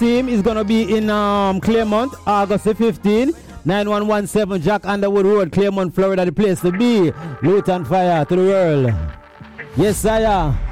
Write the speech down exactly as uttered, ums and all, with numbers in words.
team is going to be in um, Claremont, August the fifteenth. nine one one seven Jack Underwood Road, Claremont, Florida, the place to be. Luton Fire to the world. Yes, sire.